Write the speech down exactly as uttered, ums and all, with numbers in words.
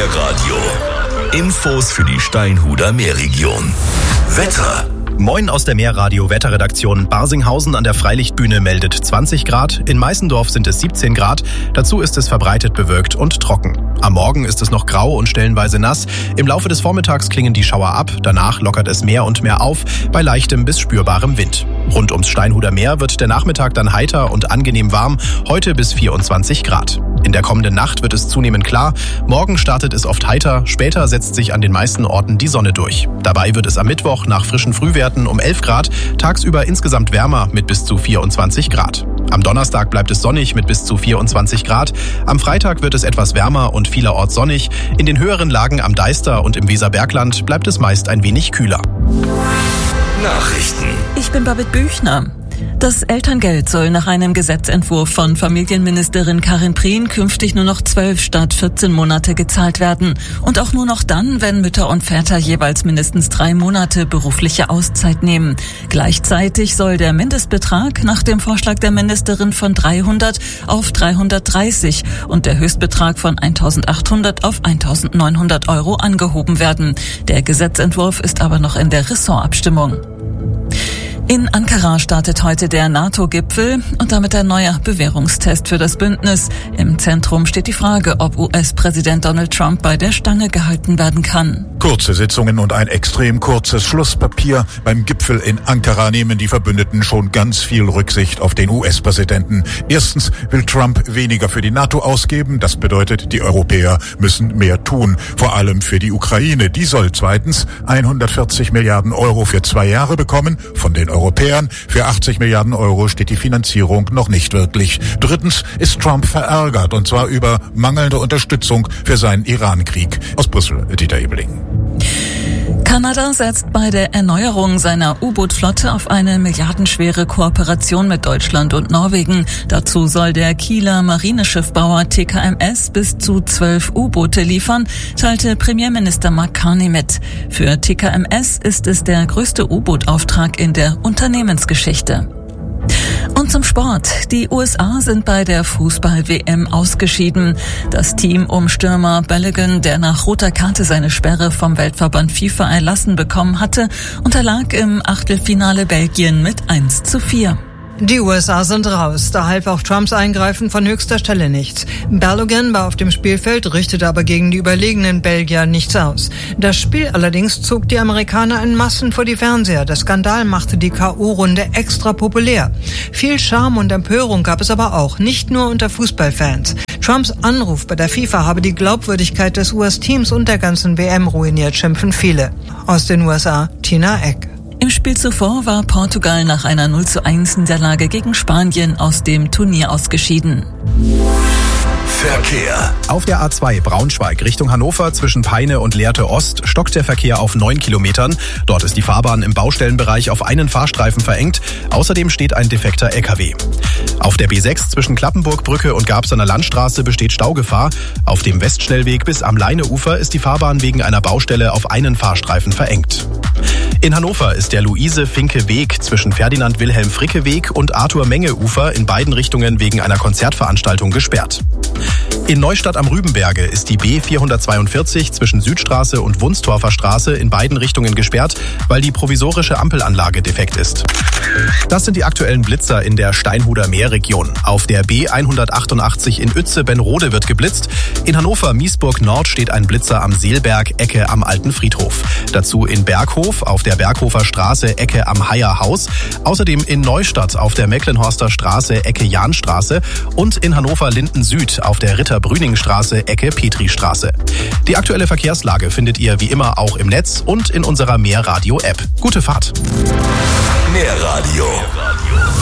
Meerradio. Infos für die Steinhuder Meerregion. Wetter. Moin aus der Meerradio-Wetterredaktion. Barsinghausen an der Freilichtbühne meldet zwanzig Grad, in Meißendorf sind es siebzehn Grad, dazu ist es verbreitet bewölkt und trocken. Am Morgen ist es noch grau und stellenweise nass, im Laufe des Vormittags klingen die Schauer ab, danach lockert es mehr und mehr auf, bei leichtem bis spürbarem Wind. Rund ums Steinhuder Meer wird der Nachmittag dann heiter und angenehm warm, heute bis vierundzwanzig Grad. In der kommenden Nacht wird es zunehmend klar, morgen startet es oft heiter, später setzt sich an den meisten Orten die Sonne durch. Dabei wird es am Mittwoch nach frischen Frühwerten um elf Grad, tagsüber insgesamt wärmer mit bis zu vierundzwanzig Grad. Am Donnerstag bleibt es sonnig mit bis zu vierundzwanzig Grad, am Freitag wird es etwas wärmer und vielerorts sonnig, in den höheren Lagen am Deister und im Weserbergland bleibt es meist ein wenig kühler. Nachrichten. Ich bin Babette Büchner. Das Elterngeld soll nach einem Gesetzentwurf von Familienministerin Karin Prien künftig nur noch zwölf statt vierzehn Monate gezahlt werden. Und auch nur noch dann, wenn Mütter und Väter jeweils mindestens drei Monate berufliche Auszeit nehmen. Gleichzeitig soll der Mindestbetrag nach dem Vorschlag der Ministerin von dreihundert auf dreihundertdreißig und der Höchstbetrag von eintausendachthundert auf eintausendneunhundert Euro angehoben werden. Der Gesetzentwurf ist aber noch in der Ressortabstimmung. In Ankara startet heute der NATO-Gipfel und damit ein neuer Bewährungstest für das Bündnis. Im Zentrum steht die Frage, ob U S-Präsident Donald Trump bei der Stange gehalten werden kann. Kurze Sitzungen und ein extrem kurzes Schlusspapier. Beim Gipfel in Ankara nehmen die Verbündeten schon ganz viel Rücksicht auf den U S-Präsidenten. Erstens will Trump weniger für die NATO ausgeben. Das bedeutet, die Europäer müssen mehr tun. Vor allem für die Ukraine. Die soll zweitens hundertvierzig Milliarden Euro für zwei Jahre bekommen von den Europäern. Für achtzig Milliarden Euro steht die Finanzierung noch nicht wirklich. Drittens ist Trump verärgert, und zwar über mangelnde Unterstützung für seinen Iran-Krieg. Aus Brüssel, Dieter Ebeling. Kanada setzt bei der Erneuerung seiner U-Boot-Flotte auf eine milliardenschwere Kooperation mit Deutschland und Norwegen. Dazu soll der Kieler Marineschiffbauer T K M S bis zu zwölf U-Boote liefern, teilte Premierminister Mark Carney mit. Für T K M S ist es der größte U-Boot-Auftrag in der Unternehmensgeschichte. Und zum Sport. Die U S A sind bei der Fußball-W M ausgeschieden. Das Team um Stürmer Balogun, der nach roter Karte seine Sperre vom Weltverband FIFA erlassen bekommen hatte, unterlag im Achtelfinale Belgien mit eins zu vier. Die U S A sind raus, da half auch Trumps Eingreifen von höchster Stelle nichts. Balogun war auf dem Spielfeld, richtete aber gegen die überlegenen Belgier nichts aus. Das Spiel allerdings zog die Amerikaner in Massen vor die Fernseher. Der Skandal machte die K O-Runde extra populär. Viel Charme und Empörung gab es aber auch, nicht nur unter Fußballfans. Trumps Anruf bei der FIFA habe die Glaubwürdigkeit des U S-Teams und der ganzen W M ruiniert, schimpfen viele. Aus den U S A, Tina Eck. Im Spiel zuvor war Portugal nach einer null zu eins Niederlage gegen Spanien aus dem Turnier ausgeschieden. Verkehr. Auf der A zwei Braunschweig Richtung Hannover zwischen Peine und Lehrte Ost stockt der Verkehr auf neun Kilometern. Dort ist die Fahrbahn im Baustellenbereich auf einen Fahrstreifen verengt. Außerdem steht ein defekter L K W. Auf der B sechs zwischen Klappenburgbrücke und Garbsener Landstraße besteht Staugefahr. Auf dem Westschnellweg bis am Leineufer ist die Fahrbahn wegen einer Baustelle auf einen Fahrstreifen verengt. In Hannover ist der Luise-Finke-Weg zwischen Ferdinand-Wilhelm-Fricke-Weg und Arthur-Menge-Ufer in beiden Richtungen wegen einer Konzertveranstaltung gesperrt. In Neustadt am Rübenberge ist die B vierhundertzweiundvierzig zwischen Südstraße und Wunstorfer Straße in beiden Richtungen gesperrt, weil die provisorische Ampelanlage defekt ist. Das sind die aktuellen Blitzer in der Steinhuder Meerregion. Auf der B hundertachtundachtzig in Uetze-Benrode wird geblitzt. In Hannover-Miesburg Nord steht ein Blitzer am Seelberg, Ecke am Alten Friedhof. Dazu in Berghof auf der Berghofer Straße, Ecke am Heierhaus. Außerdem in Neustadt auf der Mecklenhorster Straße, Ecke Jahnstraße. Und in Hannover-Linden Süd auf der Ritter-Brüning-Straße, Ecke Petristraße. Die aktuelle Verkehrslage findet ihr wie immer auch im Netz und in unserer Meerradio-App. Gute Fahrt! Meerradio.